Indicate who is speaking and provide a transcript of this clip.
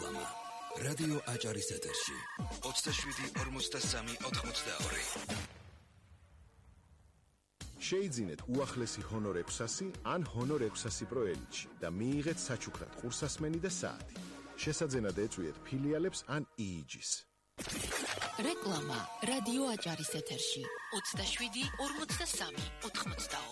Speaker 1: რეკლამა. რადიო აჭარის ეთერში 27-43-82.
Speaker 2: შეიძინეთ უახლესი ჰონორ 600 ან ჰონორ 600 Pro Elite და მიიღეთ საჩუქრად ყურსასმენი და საათი. შესაძენად ეწვიეთ ფილიალებს ან EEG-ს.
Speaker 3: რეკლამა რადიო აჭარის ეთერში 27-43-82.